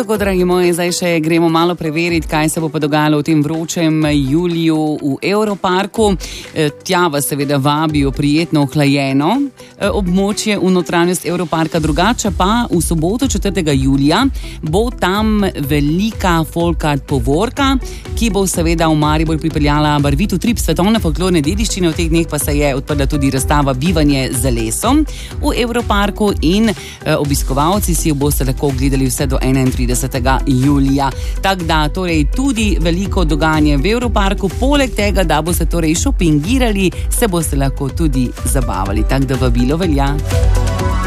tako, dragi moji, zdaj še gremo malo preveriti, kaj se bo pa dogajalo v tem vročem juliju v Evroparku. Tja vas seveda vabijo prijetno ohlajeno območje v notranjost Evroparka. Drugače pa v soboto 4. julija bo tam velika folkart povorka, ki bo seveda v Maribor pripeljala barvit utrip svetovne folklorne dediščine. V teh dneh pa se je odprla tudi razstava Bivanje z lesom v Evroparku in obiskovalci si jo boste lahko gledali vse do 31. julija. Tako da torej tudi veliko dogajanje v Evroparku, poleg tega, da boste torej šopingirali, se boste lahko tudi zabavali. Tako da vabilo velja.